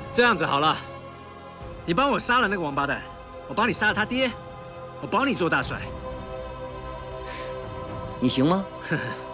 这样子好了，你帮我杀了那个王八蛋，我帮你杀了他爹，我保你做大帅。 你行吗？